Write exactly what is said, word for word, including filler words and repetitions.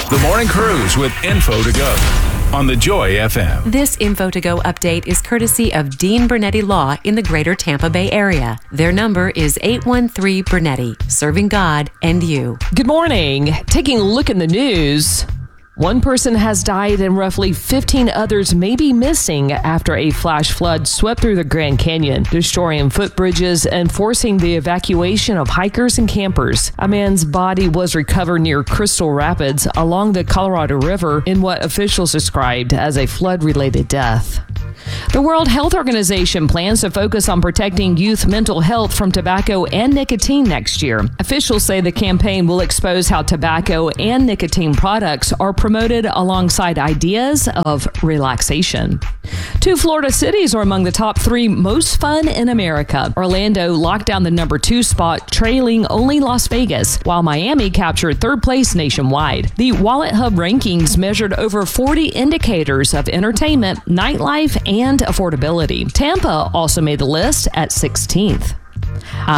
The Morning Cruise with Info to Go on the Joy F M. This Info to Go update is courtesy of Dean Bernetti Law in the greater Tampa Bay area. Their number is eight one three Bernetti, serving God and you. Good morning. Taking a look in the news. One person has died and roughly fifteen others may be missing after a flash flood swept through the Grand Canyon, destroying footbridges and forcing the evacuation of hikers and campers. A man's body was recovered near Crystal Rapids along the Colorado River in what officials described as a flood-related death. The World Health Organization plans to focus on protecting youth mental health from tobacco and nicotine next year. Officials say the campaign will expose how tobacco and nicotine products are promoted alongside ideas of relaxation. Two Florida cities are among the top three most fun in America. Orlando locked down the number two spot, trailing only Las Vegas, while Miami captured third place nationwide. The Wallet Hub rankings measured over forty indicators of entertainment, nightlife, and affordability. Tampa also made the list at sixteenth.